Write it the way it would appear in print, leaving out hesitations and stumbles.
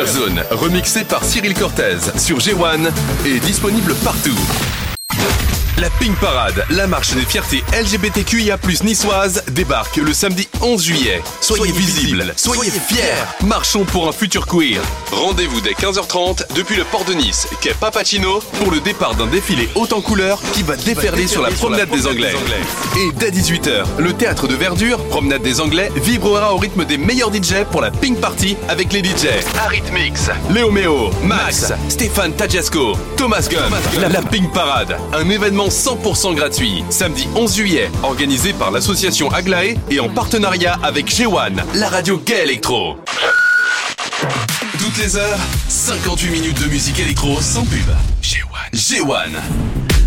Zone, remixé par Cyril Cortez sur G1, est disponible partout. La Pink Parade, la marche des fiertés LGBTQIA+ niçoise, débarque le samedi 11 juillet. Soyez visibles, soyez fiers. Marchons pour un futur queer. Rendez-vous dès 15h30 depuis le port de Nice, quai Papacino, pour le départ d'un défilé haut en couleurs qui va déferler sur la promenade des Anglais. Et dès 18h, le théâtre de Verdure, promenade des Anglais, vibrera au rythme des meilleurs DJ pour la Pink Party avec les DJ Arrhythmix, Léo Méo, Max, Stéphane Tadjasco, Thomas Gum. La Pink Parade, un événement 100% gratuit. Samedi 11 juillet, organisé par l'association Aglaé et en partenariat avec G1, la radio gay électro. Toutes les heures, 58 minutes de musique électro sans pub. G1.